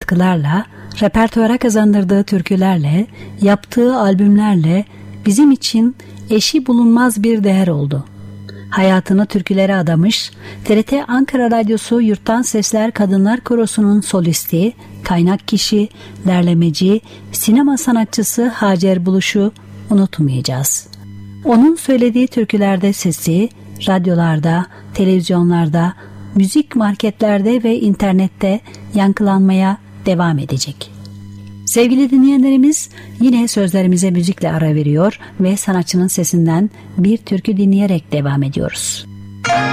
şarkılarla, repertuara kazandırdığı türkülerle, yaptığı albümlerle bizim için eşi bulunmaz bir değer oldu. Hayatını türkülere adamış, TRT Ankara Radyosu Yurttan Sesler Kadınlar Korosu'nun solisti, kaynak kişi, derlemeci, sinema sanatçısı Hacer Buluş'u unutmayacağız. Onun söylediği türkülerde sesi, radyolarda, televizyonlarda, müzik marketlerde ve internette yankılanmaya devam edecek. Sevgili dinleyenlerimiz, yine sözlerimize müzikle ara veriyor ve sanatçının sesinden bir türkü dinleyerek devam ediyoruz.